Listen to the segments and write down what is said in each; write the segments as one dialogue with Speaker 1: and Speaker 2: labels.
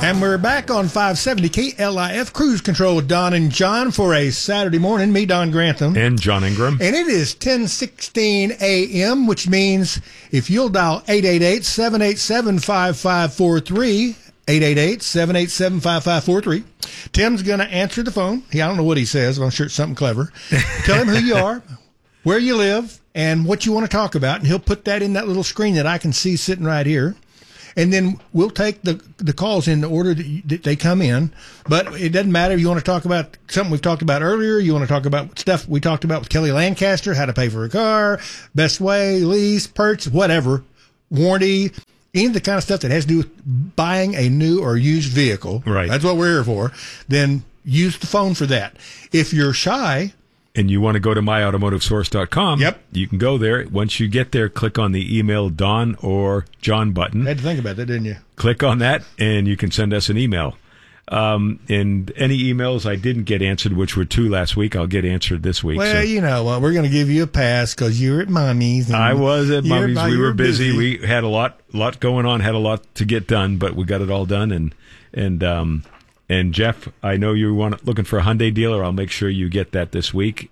Speaker 1: And we're back on 570 KLIF Cruise Control with Don and John for a Saturday morning. Me, Don Grantham.
Speaker 2: And John Ingram.
Speaker 1: And it is 10:16 a.m., which means if you'll dial 888-787-5543, 888-787-5543, Tim's going to answer the phone. I don't know what he says, but I'm sure it's something clever. Tell him who you are, where you live, and what you want to talk about, and he'll put that in that little screen that I can see sitting right here. And then we'll take the calls in the order that they come in. But it doesn't matter if you want to talk about something we've talked about earlier. You want to talk about stuff we talked about with Kelly Lancaster, how to pay for a car, best way, lease, purchase, whatever, warranty, any of the kind of stuff that has to do with buying a new or used vehicle.
Speaker 2: Right.
Speaker 1: That's what we're here for. Then use the phone for that. If you're shy,
Speaker 2: and you want to go to myautomotivesource.com,
Speaker 1: Yep.
Speaker 2: You can go there. Once you get there, click on the email Don or John button.
Speaker 1: had to think about that, didn't you?
Speaker 2: Click on that, and you can send us an email. And any emails I didn't get answered, which were 2 last week, I'll get answered this week.
Speaker 1: Well, you know what? We're going to give you a pass because you're at Mommy's.
Speaker 2: I was at Mommy's. We were busy.
Speaker 1: busy.
Speaker 2: We had a lot going on, had a lot to get done, but we got it all done. And Jeff, I know you looking for a Hyundai dealer. I'll make sure you get that this week.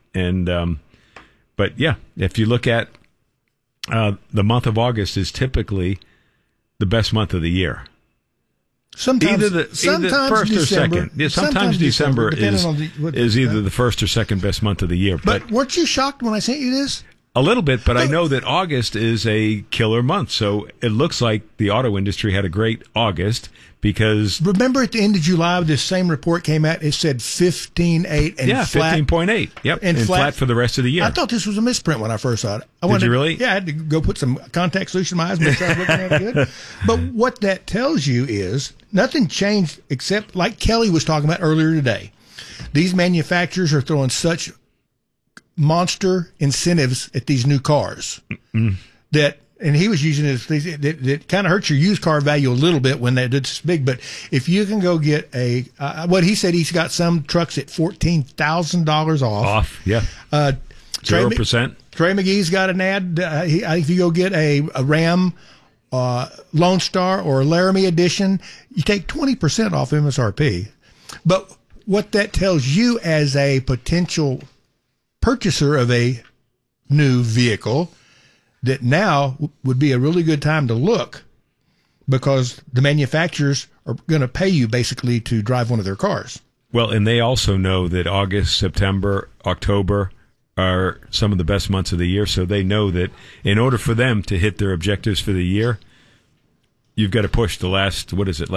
Speaker 2: But yeah, if you look at the month of August is typically the best month of the year.
Speaker 1: Sometimes,
Speaker 2: Either first
Speaker 1: December,
Speaker 2: or second. Yeah, sometimes December is either the first or second best month of the year.
Speaker 1: But weren't you shocked when I sent you this?
Speaker 2: A little bit, but I know that August is a killer month. So it looks like the auto industry had a great August because...
Speaker 1: Remember at the end of July, this same report came out. It said 15.8 and flat.
Speaker 2: 15.8. Yep, and flat for the rest of the year.
Speaker 1: I thought this was a misprint when I first saw it.
Speaker 2: Did you really?
Speaker 1: Yeah, I had to go put some contact solution in my eyes and make sure I was looking at it good. But what that tells you is nothing changed except, like Kelly was talking about earlier today, these manufacturers are throwing such monster incentives at these new cars that, and he was using it, that kind of hurts your used car value a little bit when it's this big. But if you can go get what he said, he's got some trucks at $14,000 off.
Speaker 2: Yeah. 0%.
Speaker 1: Trey McGee's got an ad. If you go get a Ram Lone Star or a Laramie edition, you take 20% off MSRP. But what that tells you as a potential purchaser of a new vehicle, that now would be a really good time to look, because the manufacturers are going to pay you basically to drive one of their cars.
Speaker 2: Well, and they also know that August, September, October are some of the best months of the year, so they know that in order for them to hit their objectives for the year, you've got to push the last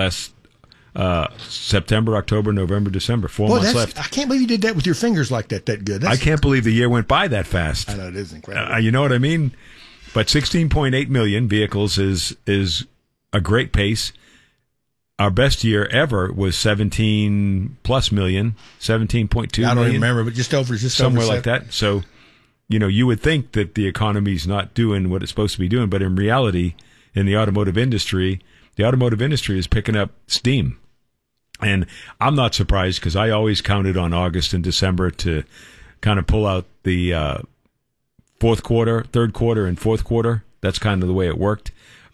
Speaker 2: September, October, November, December. 4 months left.
Speaker 1: I can't believe you did that with your fingers like that good.
Speaker 2: I can't believe the year went by that fast.
Speaker 1: I know, it is incredible.
Speaker 2: You know what I mean? But 16.8 million vehicles is a great pace. Our best year ever was 17 plus million, 17.2 million.
Speaker 1: I don't even remember, but
Speaker 2: somewhere like that. So, you would think that the economy's not doing what it's supposed to be doing, but in reality, in the automotive industry is picking up steam. And I'm not surprised, because I always counted on August and December to kind of pull out the fourth quarter, third quarter, and fourth quarter. That's kind of the way it worked.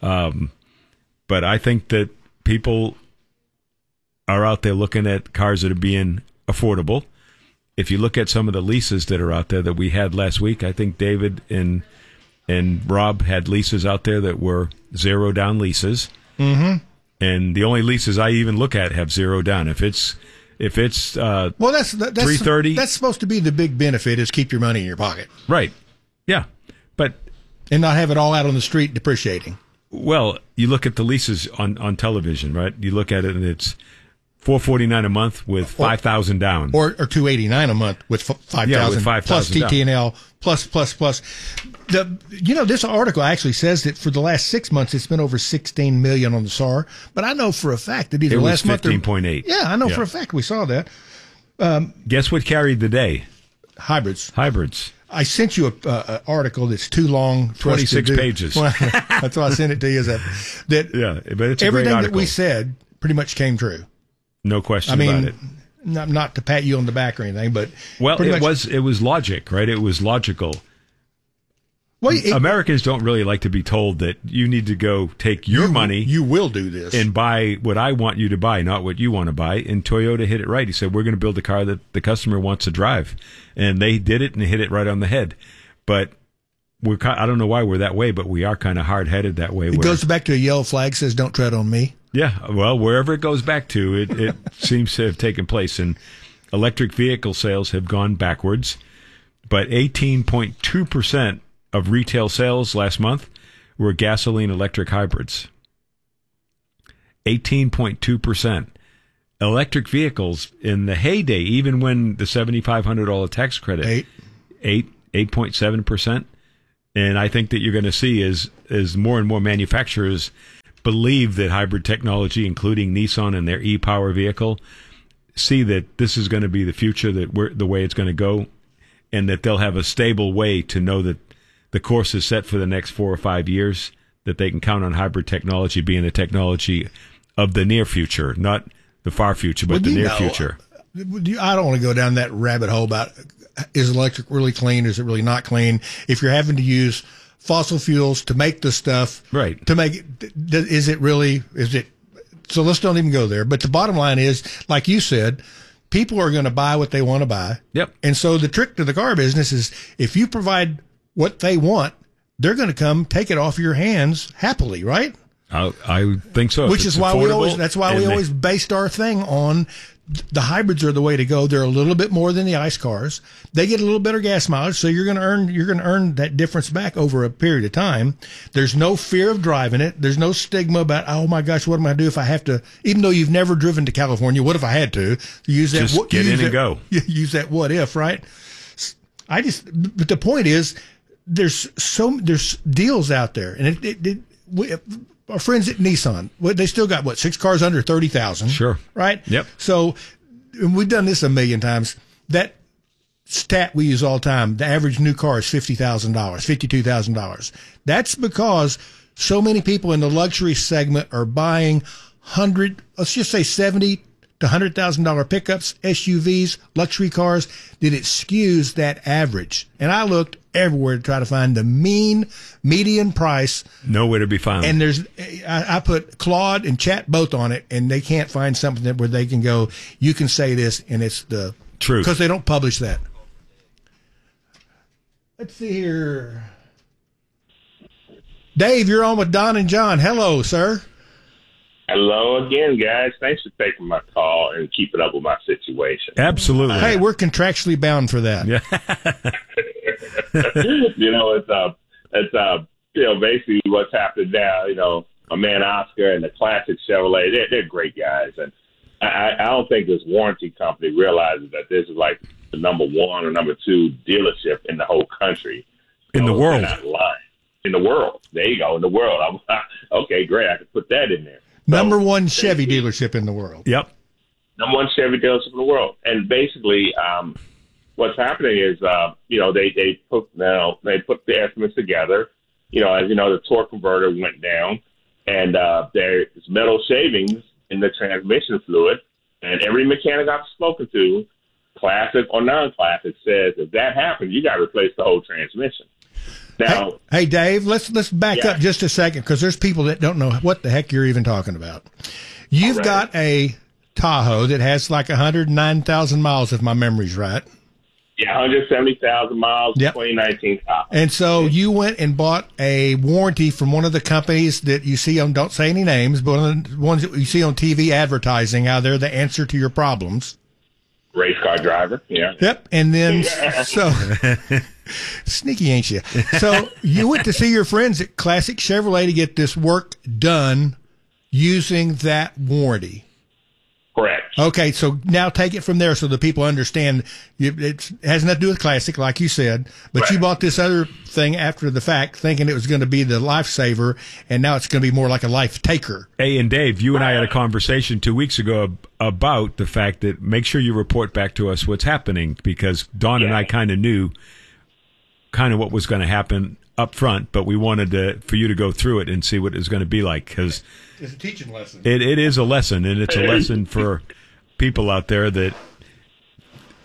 Speaker 2: But I think that people are out there looking at cars that are being affordable. If you look at some of the leases that are out there that we had last week, I think David and Rob had leases out there that were zero down leases.
Speaker 1: Mm-hmm.
Speaker 2: And the only leases I even look at have zero down. If it's that's 330,
Speaker 1: that's supposed to be the big benefit, is keep your money in your pocket,
Speaker 2: right? Yeah,
Speaker 1: and not have it all out on the street depreciating.
Speaker 2: Well, you look at the leases on television, right? You look at it and it's $449 a month with $5,000 down,
Speaker 1: or $289 a month with $5,000 plus TTNL plus. This article actually says that for the last 6 months it's been over 16 million on the SAR, but I know for a fact that either last month
Speaker 2: 15.8.
Speaker 1: Yeah, I know for a fact we saw that.
Speaker 2: Guess what carried the day?
Speaker 1: Hybrids.
Speaker 2: I
Speaker 1: sent you a article that's too long.
Speaker 2: 26 pages.
Speaker 1: That's why I sent it to you. That
Speaker 2: but it's a
Speaker 1: everything
Speaker 2: great article.
Speaker 1: that we said pretty much came true.
Speaker 2: No question about it.
Speaker 1: Not to pat you on the back or anything, but
Speaker 2: it was logic, right? It was logical. Americans don't really like to be told that you need to go take your money.
Speaker 1: You will do this.
Speaker 2: And buy what I want you to buy, not what you want to buy. And Toyota hit it right. He said, we're going to build a car that the customer wants to drive. And they did it and hit it right on the head. But I don't know why we're that way, but we are kind of hard-headed that way.
Speaker 1: It goes back to a yellow flag says, don't tread on me.
Speaker 2: Yeah, well, wherever it goes back to, it seems to have taken place. And electric vehicle sales have gone backwards. But 18.2% of retail sales last month were gasoline electric hybrids. 18.2%. Electric vehicles in the heyday, even when the $7,500 tax credit, 8.7%. And I think that you're going to see as more and more manufacturers believe that hybrid technology, including Nissan and their e-Power vehicle, see that this is going to be the future, the way it's going to go, and that they'll have a stable way to know that the course is set for the next 4 or 5 years, that they can count on hybrid technology being the technology of the near future, not the far future, but the near future.
Speaker 1: I don't want to go down that rabbit hole about is electric really clean? Is it really not clean? If you're having to use fossil fuels to make the stuff,
Speaker 2: right?
Speaker 1: To make it, is it? So let's don't even go there. But the bottom line is, like you said, people are going to buy what they want to buy.
Speaker 2: Yep.
Speaker 1: And so the trick to the car business is if you provide what they want, they're going to come take it off your hands happily, right?
Speaker 2: I think so.
Speaker 1: Which is why we always based our thing on the hybrids are the way to go. They're a little bit more than the ICE cars. They get a little better gas mileage, so you're going to earn that difference back over a period of time. There's no fear of driving it. There's no stigma about, oh my gosh, what am I going to do if I have to? Even though you've never driven to California, what if I had to use that?
Speaker 2: Just get in and go.
Speaker 1: Use that what if, right? But the point is, there's deals out there, and our friends at Nissan, they still got 6 cars under 30,000.
Speaker 2: Sure.
Speaker 1: Right?
Speaker 2: Yep.
Speaker 1: So we've done this a million times. That stat we use all the time, the average new car is $50,000, $52,000. That's because so many people in the luxury segment are buying let's just say $70,000 to $100,000 pickups, SUVs, luxury cars, that it skews that average. And I looked everywhere to try to find the median price.
Speaker 2: Nowhere to be found.
Speaker 1: And I put Claude and Chat both on it, and they can't find something where they can go, you can say this, and it's the
Speaker 2: truth.
Speaker 1: Because they don't publish that. Let's see here. Dave, you're on with Don and John. Hello, sir.
Speaker 3: Hello again, guys. Thanks for taking my call and keeping up with my situation.
Speaker 2: Absolutely.
Speaker 1: Hey, we're contractually bound for that.
Speaker 2: Yeah.
Speaker 3: It's basically what's happening now. My man Oscar and the Classic Chevrolet, they're great guys, and I don't think this warranty company realizes that this is like the number 1 or number 2 dealership in the whole country.
Speaker 2: In the world.
Speaker 3: They're not lying. In the world. There you go. In the world. Okay, great. I can put that in there.
Speaker 1: Number 1 Chevy dealership in the world.
Speaker 2: Yep.
Speaker 3: Number 1 Chevy dealership in the world. And basically, what's happening is, they put the estimates together. As you know, the torque converter went down, and there's metal shavings in the transmission fluid. And every mechanic I've spoken to, classic or non-classic, says if that happens, you got to replace the whole transmission. Now,
Speaker 1: hey, Dave, let's back up just a second, because there's people that don't know what the heck you're even talking about. You've got a Tahoe that has like 109,000 miles, if my memory's right.
Speaker 3: Yeah, 170,000 miles, 2019 Tahoe.
Speaker 1: And so you went and bought a warranty from one of the companies that you see on, don't say any names, but one of the ones that you see on TV advertising out there, the answer to your problems.
Speaker 3: Race car driver, yeah.
Speaker 1: Yep, and then so sneaky, ain't you? So you went to see your friends at Classic Chevrolet to get this work done using that warranty.
Speaker 3: Correct.
Speaker 1: Okay, so now take it from there so the people understand. It has nothing to do with Classic, like you said, but you bought this other thing after the fact, thinking it was going to be the lifesaver, and now it's going to be more like a life taker.
Speaker 2: Hey, and Dave, you and I had a conversation 2 weeks ago about the fact that make sure you report back to us what's happening, because Don and I kind of knew what was going to happen up front, but we wanted for you to go through it and see what it's going to be like, because
Speaker 1: it's a teaching lesson.
Speaker 2: It is a lesson, and it's a lesson for people out there that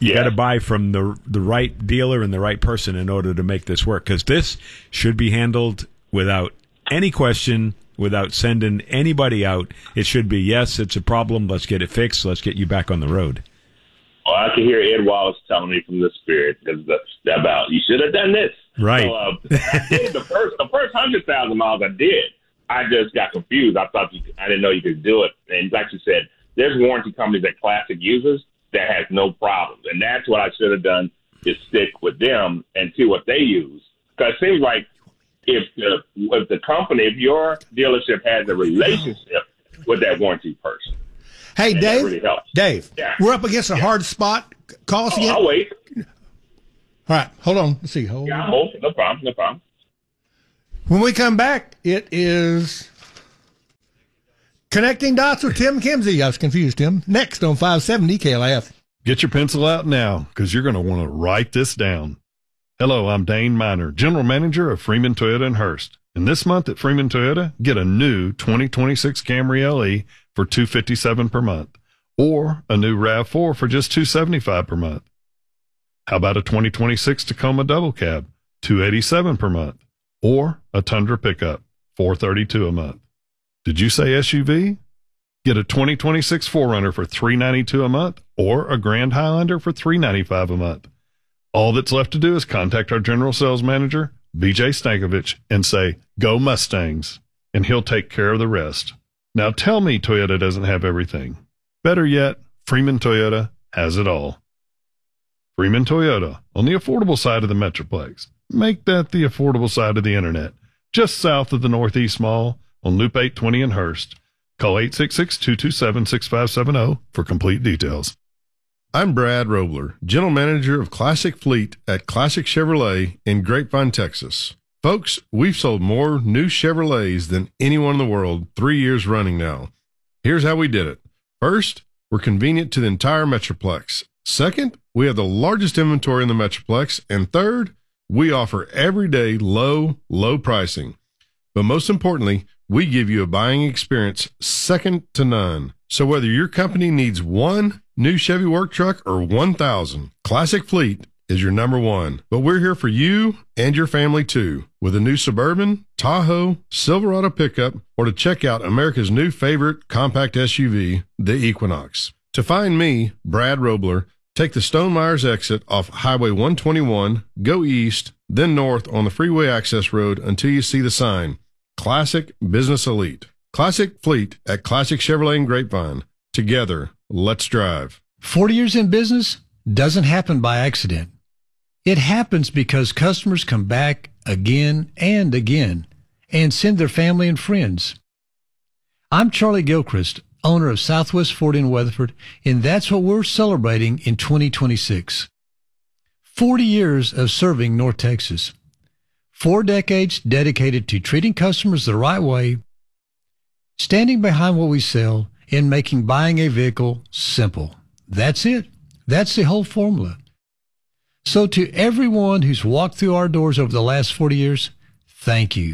Speaker 2: You got to buy from the right dealer and the right person in order to make this work, because this should be handled without any question, without sending anybody out. It should be, yes, it's a problem. Let's get it fixed. Let's get you back on the road.
Speaker 3: Well, I can hear Ed Wallace telling me from the Spirit about you should have done this.
Speaker 2: Right.
Speaker 3: So, I did the first 100,000 miles I did. I just got confused. I didn't know you could do it. And like you said, there's warranty companies that Classic uses that has no problems. And that's what I should have done, is stick with them and see what they use. Because it seems like if your dealership has a relationship with that warranty person.
Speaker 1: Hey, Dave.
Speaker 3: That really helps.
Speaker 1: Dave,
Speaker 3: yeah.
Speaker 1: We're up against a hard spot. Call us again.
Speaker 3: I'll wait.
Speaker 1: All right, hold on. Let's see. Hold
Speaker 3: Yeah,
Speaker 1: on.
Speaker 3: no problem.
Speaker 1: When we come back, it is Connecting Dots with Tim Kimsey. I was confused, Tim. Next on 570 KLIF.
Speaker 4: Get your pencil out now, because you're going to want to write this down. Hello, I'm Dane Miner, General Manager of Freeman Toyota in Hurst. And this month at Freeman Toyota, get a new 2026 Camry LE for $257 per month, or a new RAV4 for just $275 per month. How about a 2026 Tacoma Double Cab, $287 per month, or a Tundra pickup, $432 a month. Did you say SUV? Get a 2026 4Runner for $392 a month, or a Grand Highlander for $395 a month. All that's left to do is contact our General Sales Manager, BJ Stankovich, and say, "Go Mustangs," and he'll take care of the rest. Now tell me Toyota doesn't have everything. Better yet, Freeman Toyota has it all. Freeman Toyota, on the affordable side of the Metroplex. Make that the affordable side of the internet. Just south of the Northeast Mall on Loop 820 in Hurst. Call 866-227-6570 for complete details.
Speaker 5: I'm Brad Robler, General Manager of Classic Fleet at Classic Chevrolet in Grapevine, Texas. Folks, we've sold more new Chevrolets than anyone in the world 3 years running now. Here's how we did it. First, we're convenient to the entire Metroplex. Second, we have the largest inventory in the Metroplex. And third, we offer everyday low pricing. But most importantly, we give you a buying experience second to none. So whether your company needs one new Chevy work truck or 1,000, Classic Fleet is your number one. But we're here for you and your family too, with a new Suburban, Tahoe, Silverado pickup, or to check out America's new favorite compact SUV, the Equinox. To find me, Brad Robler, take the Stone Myers exit off Highway 121, go east, then north on the freeway access road until you see the sign, Classic Business Elite. Classic Fleet at Classic Chevrolet in Grapevine. Together, let's drive.
Speaker 6: 40 years in business doesn't happen by accident. It happens because customers come back again and again and send their family and friends. I'm Charlie Gilchrist, owner of Southwest Ford in Weatherford, and that's what we're celebrating in 2026. 40 years of serving North Texas. 4 decades dedicated to treating customers the right way, standing behind what we sell, and making buying a vehicle simple. That's it. That's the whole formula. So to everyone who's walked through our doors over the last 40 years, thank you.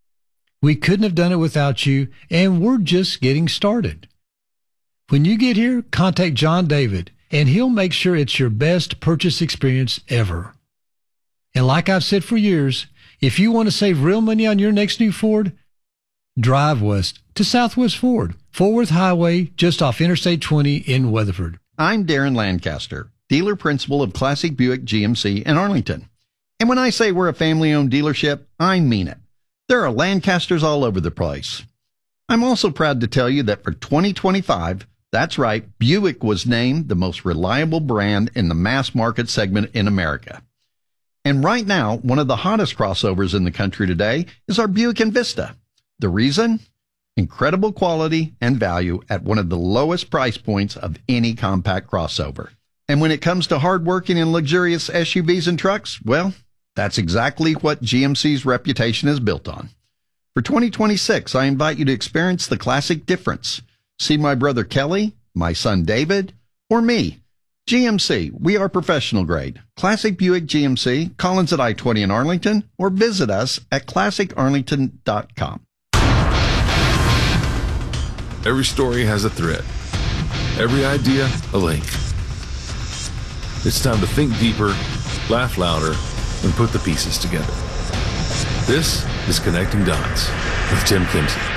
Speaker 6: We couldn't have done it without you, and we're just getting started. When you get here, contact John David, and he'll make sure it's your best purchase experience ever. And like I've said for years, if you want to save real money on your next new Ford, drive west to Southwest Ford, Fort Worth Highway, just off Interstate 20 in Weatherford.
Speaker 7: I'm Darren Lancaster, dealer principal of Classic Buick GMC in Arlington. And when I say we're a family-owned dealership, I mean it. There are Lancasters all over the place. I'm also proud to tell you that for 2025, that's right, Buick was named the most reliable brand in the mass market segment in America. And right now, one of the hottest crossovers in the country today is our Buick Envista. The reason? Incredible quality and value at one of the lowest price points of any compact crossover. And when it comes to hardworking and luxurious SUVs and trucks, well, that's exactly what GMC's reputation is built on. For 2026, I invite you to experience the classic difference. See my brother Kelly, my son David, or me. GMC, we are professional grade. Classic Buick GMC, Collins at I-20 in Arlington, or visit us at classicarlington.com.
Speaker 8: Every story has a thread. Every idea, a link. It's time to think deeper, laugh louder, and put the pieces together. This is Connecting Dots with Tim Kinsey.